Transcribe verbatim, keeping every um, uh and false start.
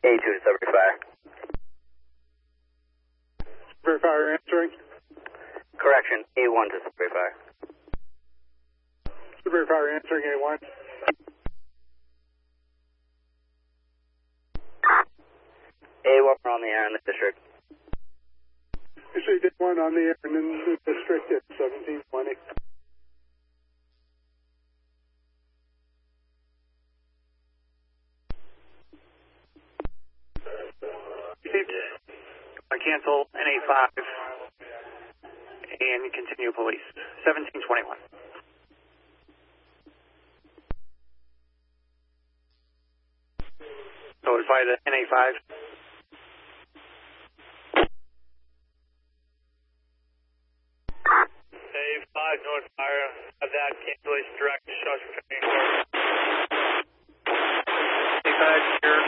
A two to Sudbury Fire. Sudbury Fire answering. Correction, A one to Sudbury Fire. Sudbury Fire answering A one. A one, we're on the air in the district. Received A one on the air and in the district at seventeen twenty. I cancel N A five and continue police. seventeen twenty-one. Notify the N A five. A five, notify of that cancellation direct. Shots for fifteen. A five, here.